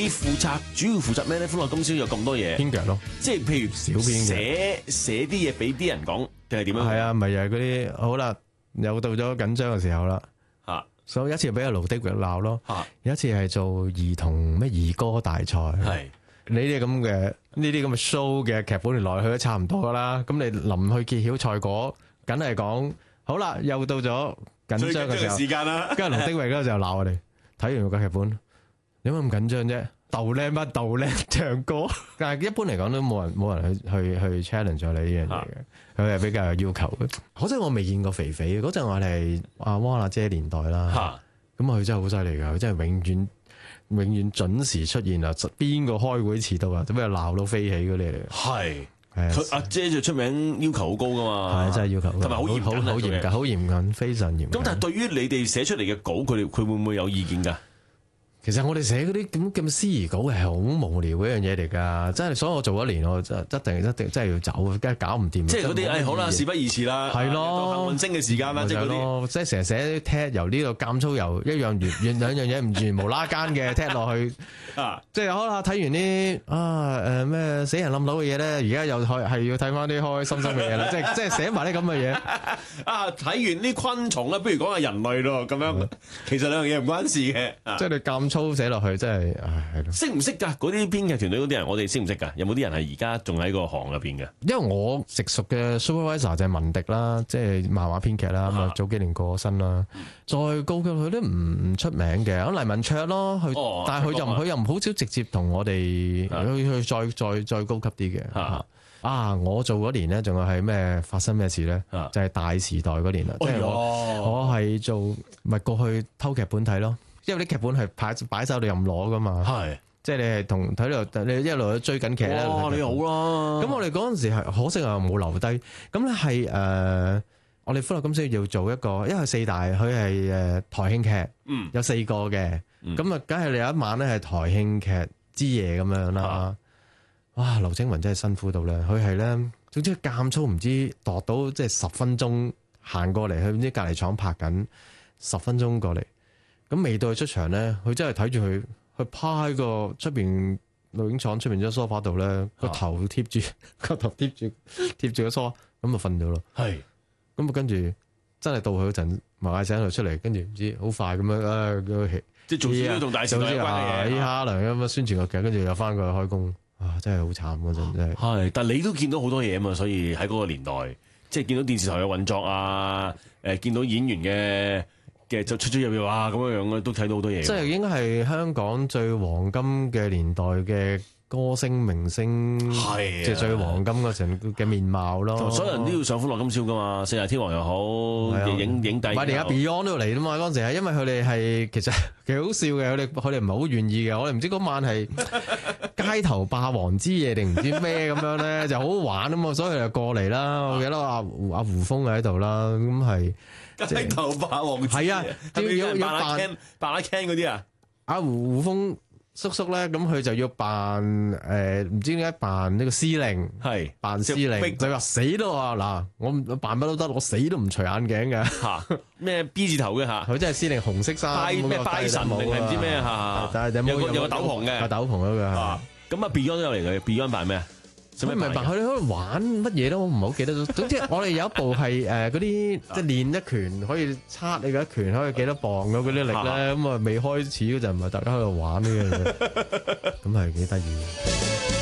你主要負責咩咧？歡樂今宵有咁多嘢， 編劇咯， 即係譬如小編寫啲嘢俾啲人講，定係點樣？ 係啊，咪又係嗰啲好啦，又到咗緊張嘅時候啦。所以有一次俾阿盧的榮鬧咯，有一次係做兒童咩兒歌大賽，係你啲咁嘅呢啲咁嘅 show 嘅劇本來去都差唔多噶啦。咁你臨去揭曉賽果，梗係講好啦，又到咗緊張嘅時間啦。跟住盧的榮咧就鬧我哋，睇完個劇本，點解咁緊張啫？鬥靚乜鬥靚唱歌，但係一般嚟講都冇人去 challenge 咗你呢樣嘢嘅，佢係比較有要求嘅。嗰陣我未見過肥肥，嗰陣我係阿汪阿姐年代啦，咁佢真係好犀利噶，佢真係永遠準時出現啊！邊個開會遲到啊？做咩鬧到飛起嗰啲嚟？係佢阿姐就出名要求好高噶嘛，係真係要求，同埋好嚴格，好嚴謹，非常嚴謹。 咁但係對於你哋寫出嚟嘅稿，佢會唔會有意見㗎？ 其實我哋寫嗰啲咁司儀稿係好無聊嘅一樣嘢嚟㗎，真係，所以我做一年我一定真係要走，梗係搞唔掂。即係嗰啲好啦，事不宜遲啦，係咯，幸運星嘅時間啦，即係嗰啲，即係成日寫踢由呢度監粗由一樣完兩樣嘢唔完無啦間嘅踢落去即係好啦，睇完啲咩死人冧樓嘅嘢咧，而家又係要睇翻啲開開心心嘅嘢啦，即係寫埋啲咁嘅嘢睇完啲昆蟲啦，不如講下人類咯，咁樣其實兩樣嘢唔關事嘅，即係你監粗寫落去，真係係咯。識唔識㗎？嗰啲編劇團隊嗰啲人，我哋識唔識㗎？有冇啲人係而家仲喺個行入邊嘅？因為我直屬嘅 supervisor 就係文迪啦，即係漫畫編劇啦，咁啊早幾年過身啦。再高級佢都唔出名嘅，咁黎文卓咯，但係佢又唔好少直接同我哋去再高級啲嘅。我做嗰年咧，仲有係咩發生咩事咧？就係大時代嗰年啦，即係我係做咪過去偷劇本睇咯。因為啲劇本係擺手你任攞噶嘛，係即係你係同睇到你一路追緊劇咧。哇，你好啦！咁我哋嗰陣時係可惜啊，冇留低。咁咧係我哋歡樂今宵要做一個，因為四大佢係台慶劇，有4個嘅，咁啊，梗係你有一晚咧係台慶劇之夜咁樣啦。哇，劉青雲真係辛苦到咧，佢係咧，總之監粗唔知度到即係10分鐘行過嚟，去唔知隔離廠拍緊10分鐘過嚟。咁未到佢出場咧，佢真係睇住佢趴喺個出邊錄影廠出邊張梳化度咧，個頭貼住個梳化，咁就瞓咗咯。係，咁啊跟住真係到佢嗰陣，埋醒佢出嚟，跟住唔知好快咁樣即係做事都同大時代有關嘅嘢。哈良咁啊宣傳個劇，跟住又翻過去開工，真係好慘嗰陣真係。係，但係你都見到好多嘢啊嘛，所以喺嗰個年代，即係見到電視台嘅運作啊，見到演員嘅就出入入咁樣都睇到好多嘢。即係應該係香港最黃金嘅年代嘅歌星明星，即係最黃金嗰陣嘅面貌咯。所有人都要上歡樂今宵噶嘛，四大天王又好，影帝。唔係而家 Beyond 都嚟啦嘛，嗰陣時係因為佢哋係其實幾好笑嘅，佢哋唔係好願意嘅。我哋唔知嗰晚係街頭霸王之夜定唔知咩咁樣咧，就好好玩啊嘛，所以就過嚟啦。我記得阿胡楓喺度啦，咁係。街頭霸王係啊，要扮 Ken 嗰啲啊！阿胡楓叔叔咧，咁佢就要扮唔知點解扮呢個司令，係扮司令，就話死都話嗱，我扮乜都得，我死都唔除眼鏡嘅嚇。咩 B 字頭嘅嚇，佢真係司令，紅色衫，咩拜神定係唔知咩嚇？但係有個斗篷嘅，斗篷嗰個嚇。咁啊 Beyond 都有嚟嘅 ，Beyond 扮咩啊？佢唔係扮，佢哋喺度玩乜嘢都唔好記得咗。總之我哋有一部係嗰啲即係練一拳可以測你嘅一拳可以幾多磅咁嗰啲力咧，咁啊未開始嗰陣唔係大家喺度玩呢樣嘢，咁係幾得意。